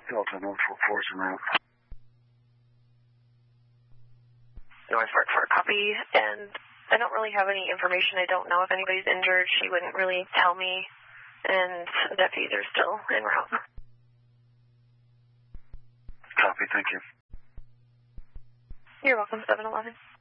Delta Norfolk Force en route. Norfolk for a copy, and I don't really have any information. I don't know if anybody's injured. She wouldn't really tell me, and deputies are still en route. Copy, thank you. You're welcome, 7-11.